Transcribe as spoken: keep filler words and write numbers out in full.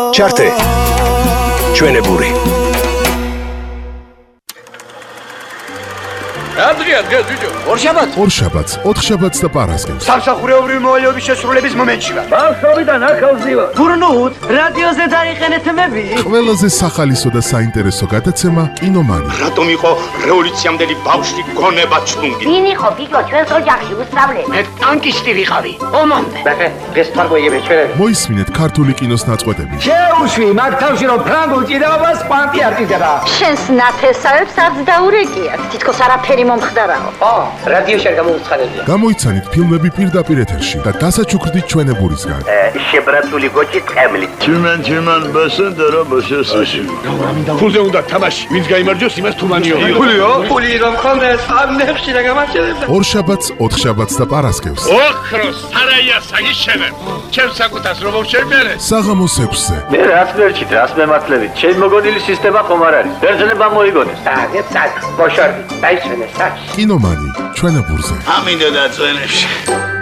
ჩართე ჩვენებური Adria, Adria, Giorgio. ორშაბათს ორშაბათს, ოთხშაბათს და პარასკევს. სამსახურეობრივი მოვალეობის შესრულების მომენტში ვარ. ბავშვობიდან ახალზევა. გურნუთ, რადიოზე დაიხენეთ მები. ყველაზე სახალისო და საინტერესო გადაცემა კინომანი. რატომ იყო რევოლუციამდელი ბავშვი გონება ჩლუნგი? ვინ იყო გიგო ჩვენს ოჯახში უსწავლე? მე ტანკისტი ვიყავი. ომამდე. ბახე, დღეს ფარგოიები ჩვენები. მოისმინეთ ქართული კინოს ნაწყვეტები. შეუშვი მაგ თავში რომ ფრანგულ ჭიდაობას კვანტი არტიზება. შენს ნათესავებს არც დაურეკიათ. თითქოს არაფერი მომხდარაო. ო, რადიოში არ გამოუცხადებია. გამოიცანით ფილმები პირდაპირ ეთერში და დასაჩუქრდით ჩვენებურისგან. შებრატული გოჭი ტყემლი. Tümen tümen basındara başasın. ფულზე უნდა თამაში. ვინც გაიმარჯვოს, იმას თუმანიო. ფულიო? ფული რომ ხონდეს, ამ ნებში რა გამარჯვებდა. ორშაბათს, ოთხშაბათს და პარასკევს. ოქროს სარაია საგიშენე. ჩემს საკუთას რომ შევმერე. საღამოს ექვსზე. მე რას მერჩით, რას მემართლებით? ჩემ მოგონილი სისტემა ხომ არ არის. ბერძნება მოიგონეს. დაგე, წაკ, გოშორდი. დაიჩვენე, საჩ. კინომანი ჩვენებურზე. ამინდა და წვენებში.